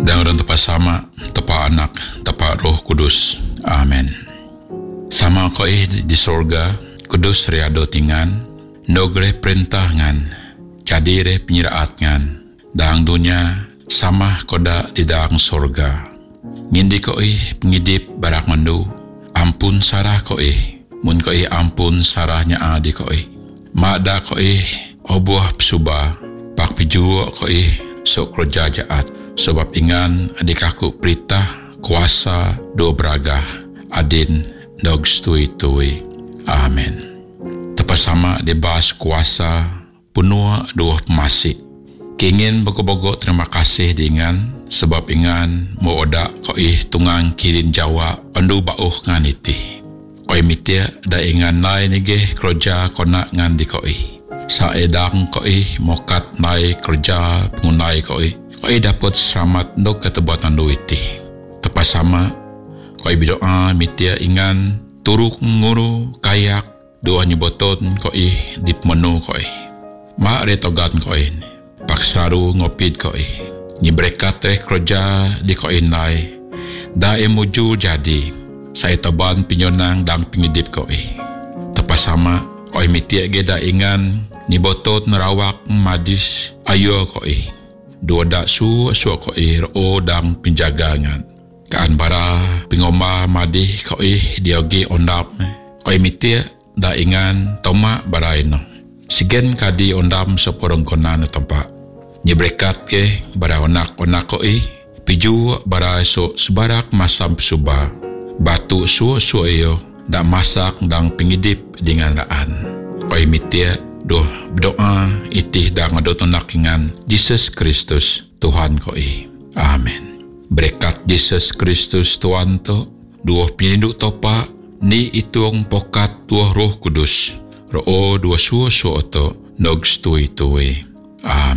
Dan ron tepa sama, tepa anak, tepa roh kudus. Amen. Sama ko di sorga, kudus riado tingan, nogre perintah ngan, cadire penyiraat ngan, dang dunia sama koda di dang sorga. Ngindi ko pengidip barak mandu, ampun sarah ko mun ko ampun sarahnya adi ko Mada ko obuah psuba, pak pijuo ko sok kerja jaat, sebab ingan adik aku perintah kuasa do bragah adin dog stui-tui. Amen. Tepasama dibahas kuasa punua dua pemasik. Kingin bogo-bogo terima kasih dengan sebab ingan mo oda ko tungang kirin Jawa andu bauh ngan iti. Koi mitia da ingan nai nige kerja kona ngan di koi. Sa edang koi mokat nai kerja pengunai koi dapat selamat dok ketebatan do iti. Tepasama koi bidoa mitia ingan turuk nguru kayak doa nyiboton koi dip menu koi. Ma retogan koi paksaru ngopid koi. Nyibrekat kerja di koi nai. Da muju jadi saya taban pinyonang dang pingidip koi. Tepasama koi mitia geda ingan nibotot nerawak madis ayo koi. Dua dak su koi ro dang pinjagangan. Kaan bara pingoma madih koi diogi ondap. Koi mitia da ingan toma baraino. Sigen kadi ondam seporong konan tempat. Nyebrekat ke bara onak-onak koi. Piju bara so sebarak masam suba. Batu su iyo dak masak dang pingidip dengan raan. Koi mitia doh berdoa itih dak ngadotonak ingan Jesus Kristus Tuhan koi. Amen. Berkat Jesus Kristus Tuhan to duoh pininduk topa ni itong pokat tuah roh kudus. Roh dua su to nog stui-tui. Amen.